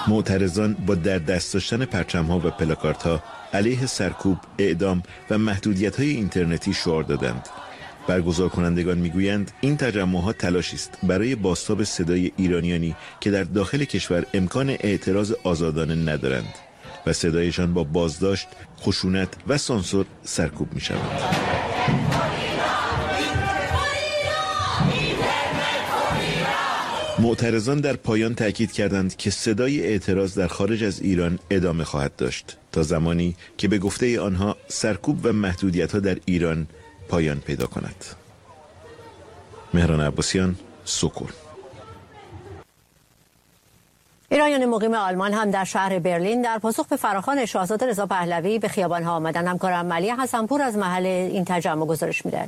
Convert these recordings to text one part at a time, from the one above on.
معترضان با در دست داشتن پرچم‌ها و پلاکاردها علیه سرکوب، اعدام و محدودیت‌های اینترنتی شعار دادند. برگزار کنندگان میگویند این تجمعات تلاشی است برای بازتاب صدای ایرانیانی که در داخل کشور امکان اعتراض آزادانه ندارند و صدایشان با بازداشت، خشونت و سانسور سرکوب می شود. معترضان در پایان تأکید کردند که صدای اعتراض در خارج از ایران ادامه خواهد داشت تا زمانی که به گفته آنها سرکوب و محدودیت‌ها در ایران پایان پیدا کند. مهران عباسیان، سکون. ایرانیان مقیم آلمان هم در شهر برلین در پاسخ به فراخوان شاهزاده رضا پهلوی به خیابان‌ها آمدند. همکارم ملی حسنپور از محل این تجمع گزارش می‌دهد.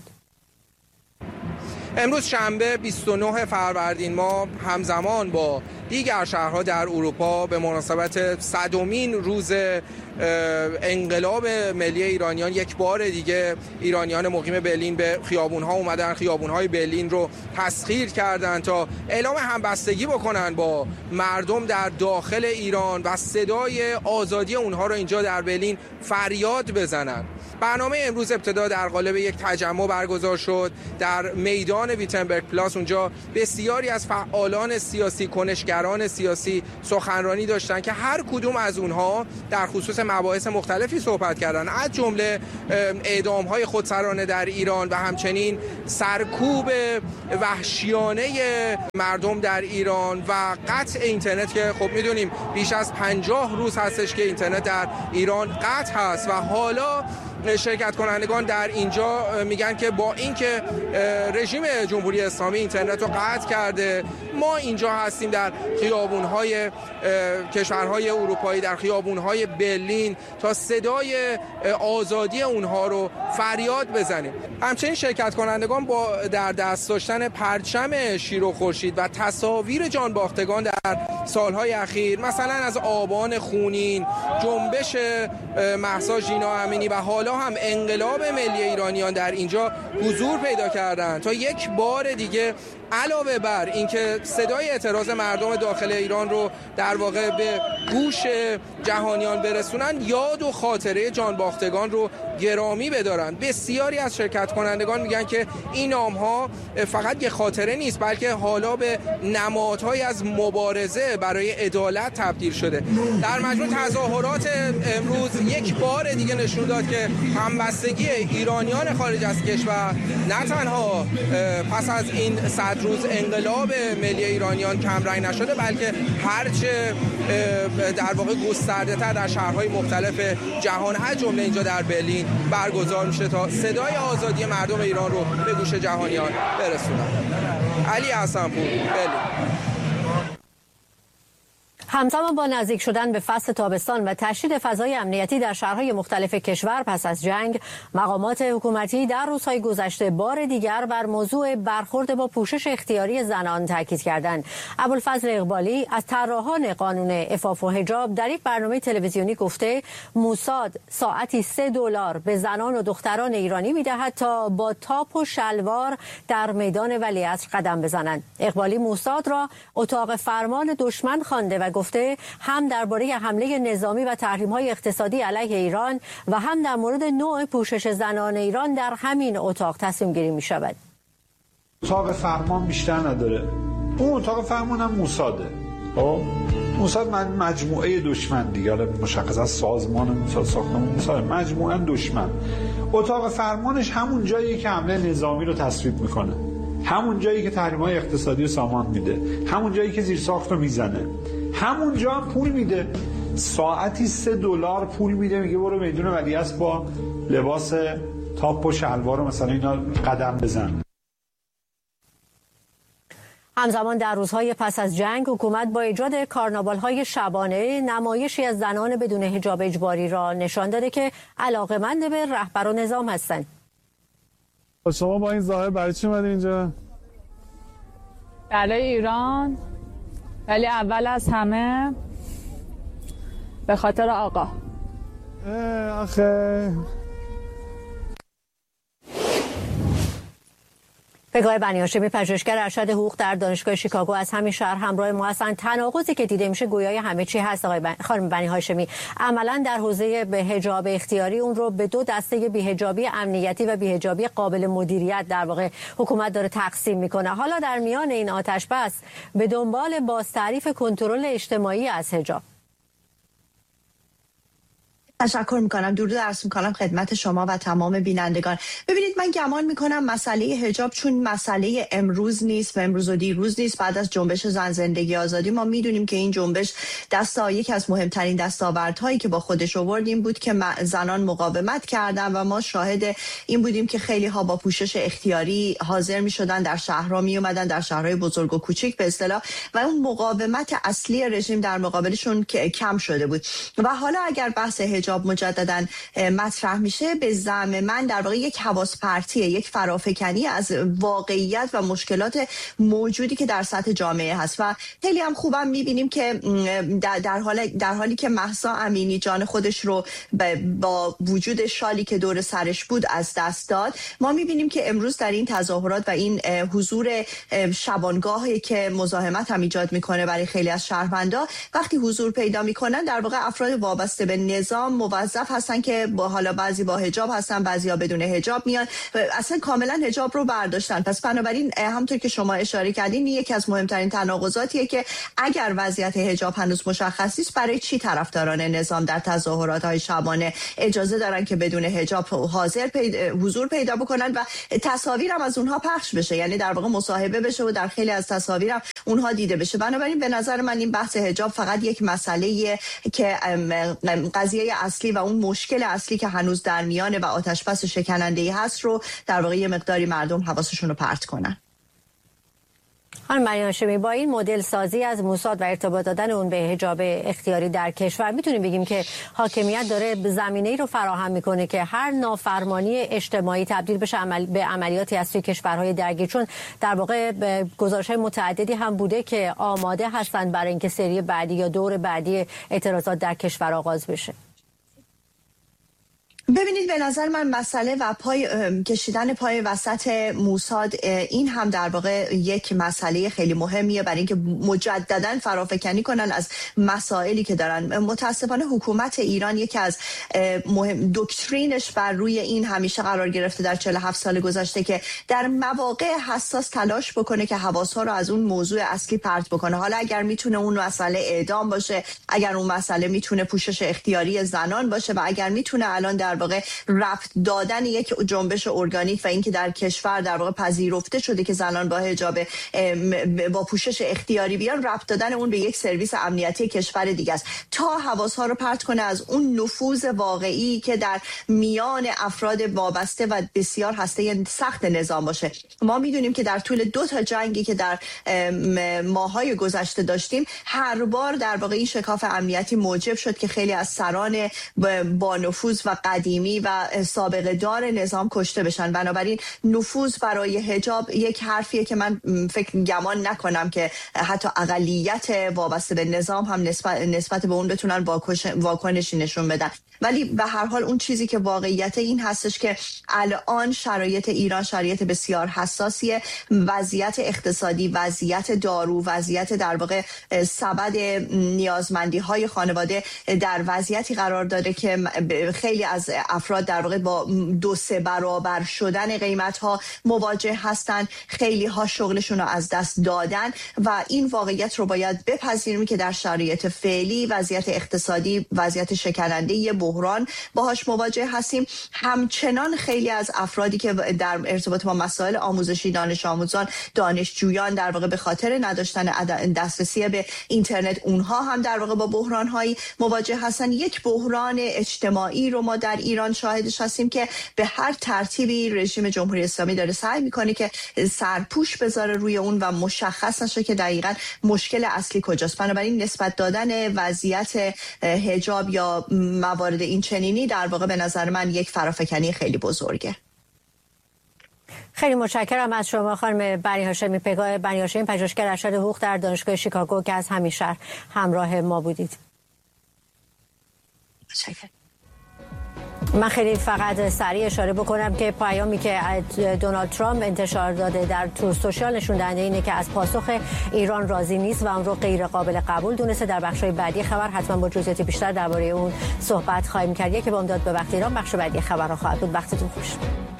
امروز شنبه 29 فروردین ماه همزمان با دیگر شهرها در اروپا به مناسبت 100مین روز انقلاب ملی ایرانیان یک بار دیگه ایرانیان مقیم برلین به خیابون‌ها اومدن، خیابون‌های برلین رو تسخیر کردند تا اعلام همبستگی بکنن با مردم در داخل ایران و صدای آزادی اونها رو اینجا در برلین فریاد بزنن. برنامه امروز ابتدا در قالب یک تجمع برگزار شد در میدان ویتنبرگ پلاس. اونجا بسیاری از فعالان سیاسی، کنشگران سیاسی سخنرانی داشتن که هر کدوم از اونها در خصوص مباحث مختلفی صحبت کردن، از جمله اعدام‌های خودسرانه در ایران و همچنین سرکوب وحشیانه مردم در ایران و قطع اینترنت که خب میدونیم بیش از 50 روز هستش که اینترنت در ایران قطع هست و حالا شرکت کنندگان در اینجا میگن که با اینکه رژیم جمهوری اسلامی اینترنت رو قطع کرده، ما اینجا هستیم در خیابون‌های کشورهای اروپایی، در خیابون‌های برلین تا صدای آزادی اونها رو فریاد بزنیم. همچنین شرکت کنندگان با در دست داشتن پرچم شیر و خورشید و تصاویر جانباختگان در سالهای اخیر، مثلا از آبان خونین، جنبش مهسا ژینا امینی و حالا هم انقلاب ملی ایرانیان در اینجا حضور پیدا کردند تا یک بار دیگه علاوه بر اینکه صدای اعتراض مردم داخل ایران رو در واقع به گوش جهانیان برسونن، یاد و خاطره جانباختگان رو گرامی بدارن. بسیاری از شرکت کنندگان میگن که این نام‌ها فقط یک خاطره نیست، بلکه حالا به نمادهای از مبارزه برای عدالت تبدیل شده. در مجموع تظاهرات امروز یک بار دیگه نشون داد که همبستگی ایرانیان خارج از کشور نه تنها پس از این 100 روز انقلاب ملی ایرانیان کمرنگ نشده، بلکه هرچه در واقع گسترده‌تر در شهرهای مختلف جهان از جمله اینجا در برلین برگزار میشه تا صدای آزادی مردم ایران رو به گوش جهانیان برسونن. علی حسنپور، برلین. همزمان با نزدیک شدن به فصل تابستان و تشدید فضای امنیتی در شهرهای مختلف کشور پس از جنگ، مقامات حکومتی در روزهای گذشته بار دیگر بر موضوع برخورد با پوشش اختیاری زنان تاکید کردند. ابوالفضل اقبالی از طراحان قانون عفاف و حجاب در یک برنامه تلویزیونی گفته موساد ساعتی $3 به زنان و دختران ایرانی میدهد تا با تاپ و شلوار در میدان ولیعصر قدم بزنند. اقبالی موساد را اتاق فرمان دشمن خوانده و گفته هم درباره حمله نظامی و تحریم‌های اقتصادی علیه ایران و هم در مورد نوع پوشش زنان ایران در همین اتاق تصمیم گیری می شود. اتاق فرمان بیشتر نداره، اون اتاق فرمان هم موساده. موساد مجموعه دشمن دیگه، مشخص از سازمان موساد، ساختمان موساد، مجموعه دشمن. اتاق فرمانش همون جاییه که حمله نظامی رو تصویب میکنه، همون جایی که تحریم‌های اقتصادی رو سامان میده، همون جایی که زیرساخت رو میزنه، همون جا هم پول میده. ساعتی $3 پول میده، میگه برو میدون ولیعصر با لباس تاپ و شلوار رو مثلا اینا قدم بزن. همزمان در روزهای پس از جنگ حکومت با ایجاد کارناوال‌های شبانه نمایشی از زنان بدون حجاب اجباری را نشان داده که علاقه‌مند به رهبر و نظام هستند. شما با این ظاهر برای چی اومدید اینجا؟ برای ایران، ولی اول از همه به خاطر آقا. آخه پگاه بنی هاشمی پژوهشگر ارشد حقوق در دانشگاه شیکاگو از همین شهر همراه ما هستند. تناقضی که دیده میشه گویای همه چی هست. خانم بنی هاشمی، عملا در حوزه حجاب اختیاری اون رو به دو دسته بی‌حجابی امنیتی و بی‌حجابی قابل مدیریت در واقع حکومت داره تقسیم میکنه. حالا در میان این آتش بس به دنبال بازتعریف کنترل اجتماعی از حجاب. تشکر میکنم. درود عرض میکنم خدمت شما و تمام بینندگان. ببینید، من گمان میکنم مسئله حجاب چون مسئله امروز نیست و امروز و دیروز نیست. بعد از جنبش زن زندگی آزادی ما میدونیم که این جنبش یکی از مهمترین دستاوردهایی که با خودش آورد این بود که زنان مقاومت کردن و ما شاهد این بودیم که خیلی ها با پوشش اختیاری حاضر میشدن، در شهرها می اومدن، در شهرهای بزرگ و کوچیک به اصطلاح، و اون مقاومت اصلی رژیم در مقابلشون کم شده بود. و حالا اگر بحث حجاب مجددا مطرح میشه، به زعم من در واقع یک حواس پرتیه، یک فرافکنی از واقعیت و مشکلات موجودی که در سطح جامعه هست. و خیلی هم خوبم میبینیم که در حالی که مهسا امینی جان خودش رو با وجود شالی که دور سرش بود از دست داد، ما میبینیم که امروز در این تظاهرات و این حضور شبانگاهی که مزاحمت هم ایجاد میکنه برای خیلی از شهروندا، وقتی حضور پیدا میکنن در واقع افراد وابسته به نظام موظف هستن که حالا بعضی با حجاب هستن، بعضیا بدون حجاب میان، اصلا کاملا حجاب رو برداشتن. پس بنابراین همونطور که شما اشاره کردین، یکی از مهمترین تناقضاتیه که اگر وضعیت حجاب هنوز مشخص نیست، برای چی طرفداران نظام در تظاهرات‌های شبانه اجازه دارن که بدون حجاب حضور پیدا بکنن و تصاویر هم از اونها پخش بشه، یعنی در واقع مصاحبه بشه و در خیلی از تصاویر هم اونها دیده بشه. بنابراین به نظر من این بحث حجاب فقط یک مسئله که قضیه اصلی و اون مشکل اصلی که هنوز در میانه و آتش‌بس شکننده‌ای هست رو در واقع یه مقداری مردم حواسشون رو پرت کنن. خانم بنی هاشمی، با این مدل سازی از موساد و ارتباط دادن اون به حجاب اختیاری در کشور، میتونیم بگیم که حاکمیت داره زمینه‌ای رو فراهم میکنه که هر نافرمانی اجتماعی تبدیل بشه به عملیاتی از توی کشورهای درگیر، چون در واقع گزارش‌های متعددی هم بوده که آماده هستن برای اینکه سری بعدی یا دور بعدی اعتراضات در کشور آغاز بشه. ببینید، به نظر من مسئله و کشیدن پای وسط موساد این هم در واقع یک مسئله خیلی مهمیه برای اینکه مجددا فرافکنی کنن از مسائلی که دارن. متاسفانه حکومت ایران یکی از دکترینش بر روی این همیشه قرار گرفته در 47 سال گذشته که در مواقع حساس تلاش بکنه که حواس‌ها رو از اون موضوع اصلی پرت بکنه. حالا اگر میتونه اون مسئله اعدام باشه، اگر اون مسئله میتونه پوشش اختیاری زنان باشه و اگر میتونه الان در واقع ربط دادن یک جنبش ارگانیک و اینکه در کشور در واقع پذیرفته شده که زنان با حجاب با پوشش اختیاری بیان، ربط دادن اون به یک سرویس امنیتی کشور دیگه است تا حواس‌ها رو پرت کنه از اون نفوذ واقعی که در میان افراد وابسته و بسیار هسته سخت نظام باشه. ما میدونیم که در طول 2 تا جنگی که در ماه‌های گذشته داشتیم، هر بار در واقع این شکاف امنیتی موجب شد که خیلی از سران با نفوذ و قدیمی و سابقه دار نظام کشته بشن. بنابراین نفوذ برای حجاب یک حرفیه که من گمان نکنم که حتی اقلیت وابسته به نظام هم نسبت به اون بتونن واکنشی نشون بدن. ولی به هر حال اون چیزی که واقعیت این هستش که الان شرایط ایران شرایط بسیار حساسیه. وضعیت اقتصادی، وضعیت دارو، وضعیت در واقع سبد نیازمندی های خانواده در وضعیتی قرار داره که خیلی از افراد در واقع با 2-3 برابر شدن قیمت ها مواجه هستن. خیلی ها شغلشون رو از دست دادن و این واقعیت رو باید بپذیریم که در شرایط فعلی وضعیت اقتصادی وضعیت شکننده بحران باهاش مواجه هستیم. همچنان خیلی از افرادی که در ارتباط با مسائل آموزشی، دانش آموزان، دانشجویان در واقع به خاطر نداشتن دسترسی به اینترنت، اونها هم در واقع با بحران‌هایی مواجه هستن. یک بحران اجتماعی رو ما در ایران شاهدش هستیم که به هر ترتیبی رژیم جمهوری اسلامی داره سعی میکنه که سرپوش بذاره روی اون و مشخص نشه که دقیقاً مشکل اصلی کجاست. بنابراین نسبت دادن وضعیت حجاب یا موارد این چنینی در واقع به نظر من یک فرافکنی خیلی بزرگه. خیلی متشکرم از شما خانم بنی هاشمی، پگاه بنی هاشمی، پژوهشگر ارشد حقوق در دانشگاه شیکاگو که از همین شهر همراه ما بودید. متشکرم. من خیلی فقط سریع اشاره بکنم که پیامی که دونالد ترامپ انتشار داده در تروث سوشال نشون دهنده اینه که از پاسخ ایران راضی نیست و اون رو غیر قابل قبول دونسته. در بخش‌های بعدی خبر حتما با جزئیات بیشتر درباره اون صحبت خواهیم کرد. که با امداد به وقت ایران بخش بعدی خبرها خواهد بود. وقتتون خوش.